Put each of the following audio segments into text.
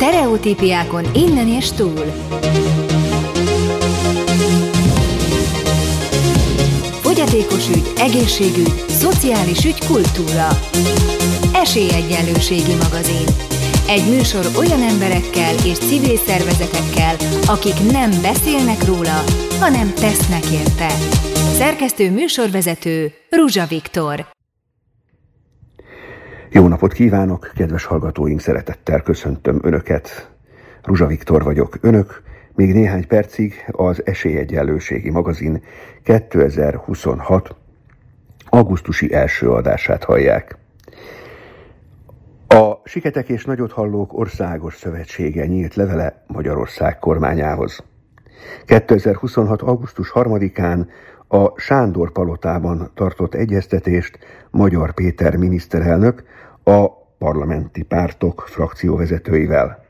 Sztereotípiákon innen és túl. Fogyatékos ügy, egészségügy, szociális ügy, kultúra. Esélyegyenlőségi magazin. Egy műsor olyan emberekkel és civil szervezetekkel, akik nem beszélnek róla, hanem tesznek érte. Szerkesztő műsorvezető Ruzsa Viktor. Jó napot kívánok, kedves hallgatóink, szeretettel köszöntöm Önöket. Ruzsa Viktor vagyok. Önök még néhány percig az Esélyegyenlőségi magazin 2026. augusztusi első adását hallják. A Siketek és Nagyothallók Országos Szövetsége nyílt levele Magyarország kormányához. 2026. augusztus 3-án a Sándor palotában tartott egyeztetést Magyar Péter miniszterelnök a parlamenti pártok frakcióvezetőivel.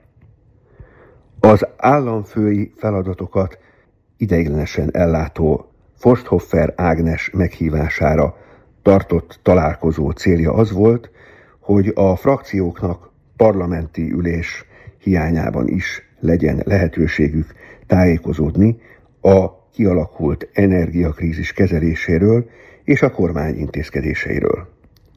Az államfői feladatokat ideiglenesen ellátó Forsthofer Ágnes meghívására tartott találkozó célja az volt, hogy a frakcióknak parlamenti ülés hiányában is legyen lehetőségük tájékozódni a kialakult energiakrízis kezeléséről és a kormány intézkedéseiről.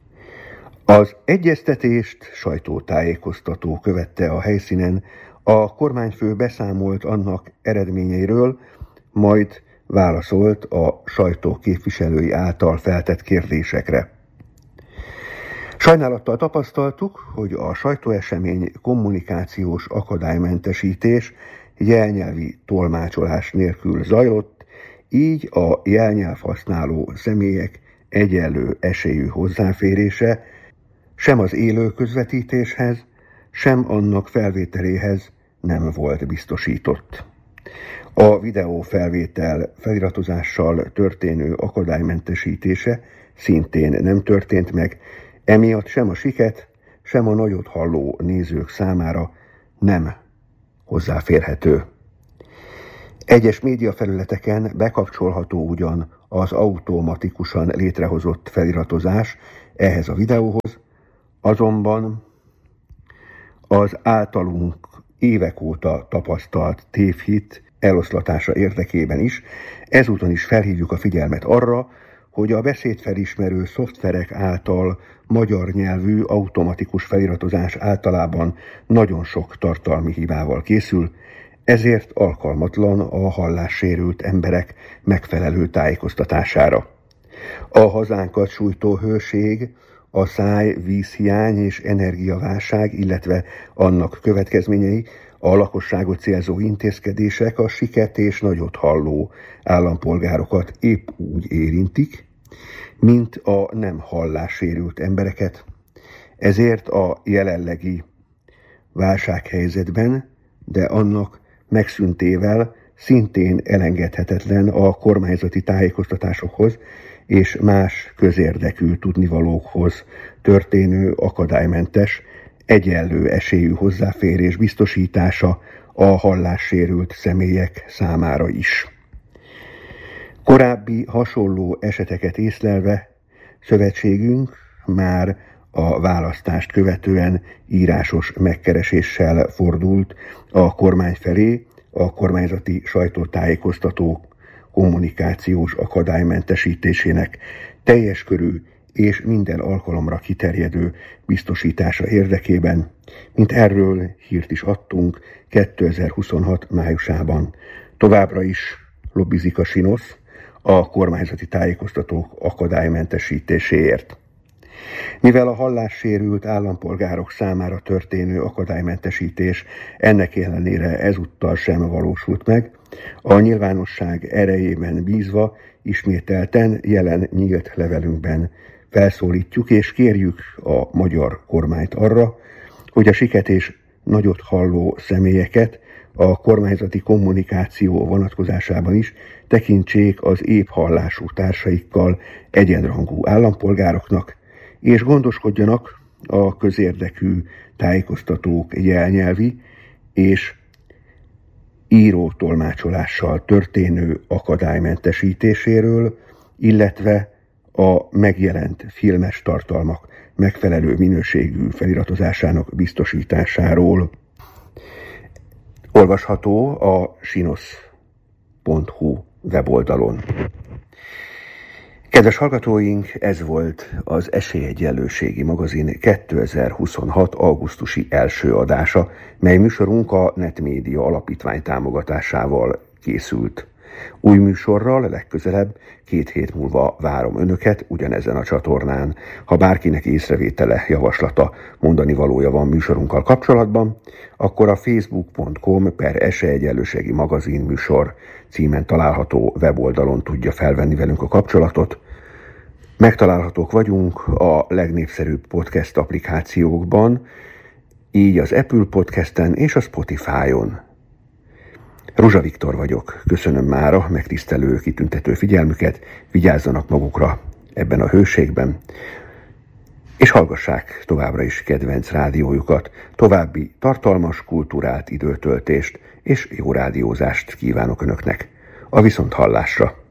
Az egyeztetést sajtótájékoztató követte a helyszínen, a kormányfő beszámolt annak eredményeiről, majd válaszolt a sajtó képviselői által feltett kérdésekre. Sajnálattal tapasztaltuk, hogy a sajtóesemény kommunikációs akadálymentesítés jelnyelvi tolmácsolás nélkül zajlott, így a jelnyelvhasználó személyek egyenlő esélyű hozzáférése sem az élő közvetítéshez, sem annak felvételéhez nem volt biztosított. A videófelvétel feliratozással történő akadálymentesítése szintén nem történt meg, emiatt sem a Siket, sem a Nagyothalló nézők számára nem hozzáférhető. Egyes médiafelületeken bekapcsolható ugyan az automatikusan létrehozott feliratozás ehhez a videóhoz, azonban az általunk évek óta tapasztalt tévhit eloszlatása érdekében is ezúton is felhívjuk a figyelmet arra, hogy a beszédfelismerő szoftverek által magyar nyelvű automatikus feliratozás általában nagyon sok tartalmi hibával készül, ezért alkalmatlan a hallássérült emberek megfelelő tájékoztatására. A hazánkat sújtó hőség, a vízhiány és energiaválság, illetve annak következményei, a lakosságot célzó intézkedések a Siket és Nagyothalló állampolgárokat épp úgy érintik, mint a nem hallássérült embereket. Ezért a jelenlegi válsághelyzetben, de annak megszüntével szintén elengedhetetlen a kormányzati tájékoztatásokhoz és más közérdekű tudnivalókhoz történő akadálymentes, egyenlő esélyű hozzáférés biztosítása a hallássérült személyek számára is. Korábbi hasonló eseteket észlelve szövetségünk már a választást követően írásos megkereséssel fordult a kormány felé a kormányzati sajtótájékoztatók kommunikációs akadálymentesítésének teljes körű és minden alkalomra kiterjedő biztosítása érdekében, mint erről hírt is adtunk 2026. májusában. Továbbra is lobbizik a Sinosz a kormányzati tájékoztatók akadálymentesítéséért. Mivel a hallássérült állampolgárok számára történő akadálymentesítés ennek ellenére ezúttal sem valósult meg, a nyilvánosság erejében bízva ismételten jelen nyílt levelünkben felszólítjuk és kérjük a magyar kormányt arra, hogy a Siket és Nagyothalló személyeket a kormányzati kommunikáció vonatkozásában is tekintsék az épp hallású társaikkal egyenrangú állampolgároknak, és gondoskodjanak a közérdekű tájékoztatók jelnyelvi és író-tolmácsolással történő akadálymentesítéséről, illetve a megjelent filmes tartalmak megfelelő minőségű feliratozásának biztosításáról. Olvasható a sinosz.hu weboldalon. Kedves hallgatóink, ez volt az Esélyegyenlőségi magazin 2026. augusztusi első adása, mely műsorunk a Netmédia Alapítvány támogatásával készült. Új műsorral legközelebb 2 hét múlva várom önöket ugyanezen a csatornán. Ha bárkinek észrevétele, javaslata, mondani valója van műsorunkkal kapcsolatban, akkor a facebook.com/esélyegyenlőségi magazin műsor címen található weboldalon tudja felvenni velünk a kapcsolatot. Megtalálhatók vagyunk a legnépszerűbb podcast applikációkban, így az Apple Podcasten és a Spotify-on. Ruzsa Viktor vagyok, köszönöm mára megtisztelő, kitüntető figyelmüket, vigyázzanak magukra ebben a hőségben, és hallgassák továbbra is kedvenc rádiójukat. További tartalmas, kulturált időtöltést és jó rádiózást kívánok önöknek. A viszonthallásra!